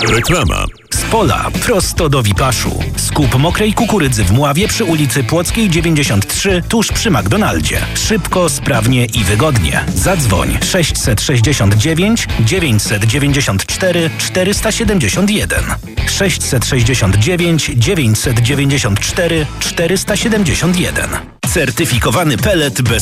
Reklama. Z pola prosto do Wipaszu. Skup mokrej kukurydzy w Mławie przy ulicy Płockiej 93 tuż przy McDonaldzie. Szybko, sprawnie i wygodnie. Zadzwoń 669 994 471. 669 994 471. Certyfikowany pelet bez